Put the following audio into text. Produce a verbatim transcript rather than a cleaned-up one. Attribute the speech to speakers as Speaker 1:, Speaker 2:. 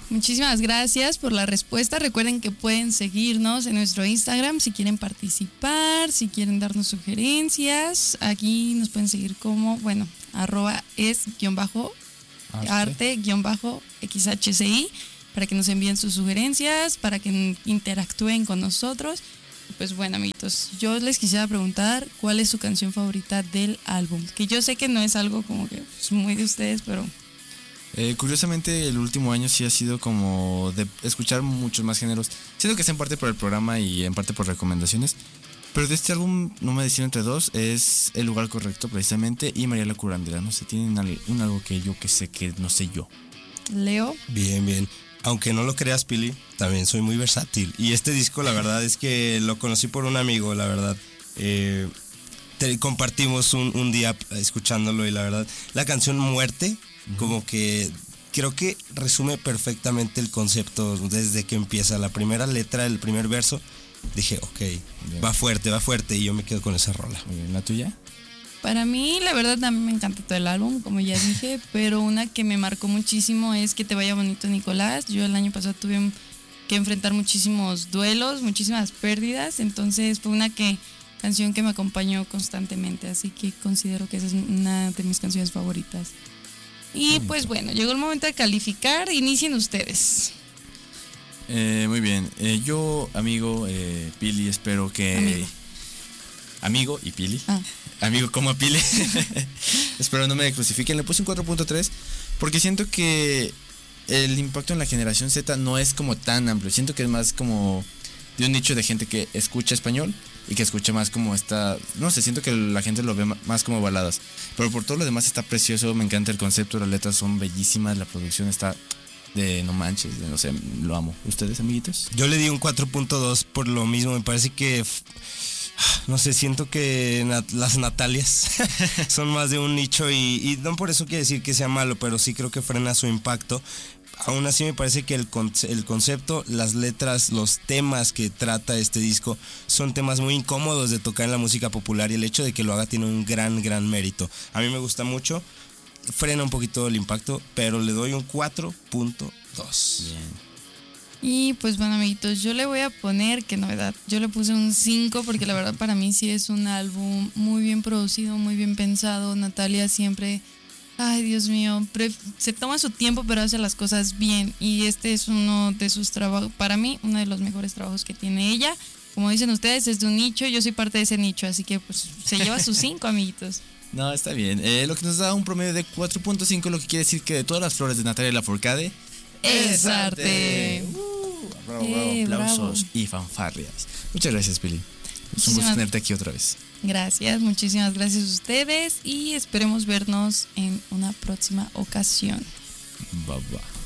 Speaker 1: muchísimas gracias por la respuesta. Recuerden que pueden seguirnos en nuestro Instagram si quieren participar, si quieren darnos sugerencias. Aquí nos pueden seguir como, bueno, arroba es guión bajo arte guión bajo xhci para que nos envíen sus sugerencias, para que interactúen con nosotros. Pues bueno, amiguitos, yo les quisiera preguntar cuál es su canción favorita del álbum, que yo sé que no es algo como que pues, muy de ustedes, pero...
Speaker 2: Eh, curiosamente el último año sí ha sido como de escuchar muchos más géneros. Siento que es en parte por el programa y en parte por recomendaciones, pero de este álbum no me decido entre dos. Es El Lugar Correcto precisamente y María la Curandera. No sé, tienen un algo que yo que sé que no sé yo.
Speaker 1: Leo.
Speaker 3: Bien, bien. Aunque no lo creas, Pili, también soy muy versátil. Y este disco, la verdad, es que lo conocí por un amigo, la verdad. Eh, te, compartimos un, un día escuchándolo y la verdad, la canción Muerte, uh-huh. como que creo que resume perfectamente el concepto desde que empieza la primera letra, el primer verso. Dije, ok, bien. va fuerte, va fuerte y yo me quedo con esa rola.
Speaker 2: Muy bien, ¿la tuya?
Speaker 1: Para mí, la verdad, a mí me encanta todo el álbum, como ya dije, pero una que me marcó muchísimo es Que te vaya bonito, Nicolás. Yo el año pasado tuve que enfrentar muchísimos duelos, muchísimas pérdidas, entonces fue una que, canción que me acompañó constantemente, así que considero que esa es una de mis canciones favoritas. Y pues bueno, llegó el momento de calificar, inicien ustedes.
Speaker 2: Eh, muy bien, eh, yo, amigo, eh, Pili, espero que...
Speaker 1: Amigo.
Speaker 2: Amigo y Pili.
Speaker 1: Ah.
Speaker 2: Amigo como Pili. Espero no me crucifiquen. Le puse un cuatro punto tres porque siento que el impacto en la generación Z no es como tan amplio. Siento que es más como de un nicho de gente que escucha español y que escucha más como esta... No sé, siento que la gente lo ve más como baladas. Pero por todo lo demás está precioso. Me encanta el concepto, las letras son bellísimas. La producción está de no manches, de no sé, lo amo. ¿Ustedes, amiguitos?
Speaker 3: Yo le di un cuatro punto dos por lo mismo. Me parece que... No sé, siento que nat- las Natalias son más de un nicho y, y no por eso quiere decir que sea malo, pero sí creo que frena su impacto. Aún así me parece que el, con- el concepto, las letras, los temas que trata este disco son temas muy incómodos de tocar en la música popular y el hecho de que lo haga tiene un gran, gran mérito. A mí me gusta mucho, frena un poquito el impacto, pero le doy un cuatro punto dos.
Speaker 2: Bien.
Speaker 1: Y pues bueno, amiguitos, yo le voy a poner, qué novedad, yo le puse un cinco porque la verdad para mí sí es un álbum muy bien producido, muy bien pensado. Natalia siempre, ay Dios mío, pre- se toma su tiempo pero hace las cosas bien y este es uno de sus trabajos, para mí uno de los mejores trabajos que tiene ella. Como dicen ustedes, es de un nicho, yo soy parte de ese nicho, así que pues se lleva sus cinco, amiguitos.
Speaker 2: No, está bien. Eh, lo que nos da un promedio de cuatro punto cinco, lo que quiere decir que de todas las flores de Natalia Lafourcade
Speaker 1: es arte.
Speaker 2: Uh, bravo, bravo,
Speaker 1: Eh,
Speaker 2: aplausos
Speaker 1: bravo.
Speaker 2: y fanfarrias. Muchas gracias, Pili. Es un gusto
Speaker 1: Muchísimas-
Speaker 2: tenerte aquí otra vez.
Speaker 1: Gracias, muchísimas gracias a ustedes y esperemos vernos en una próxima ocasión.
Speaker 2: Bye bye.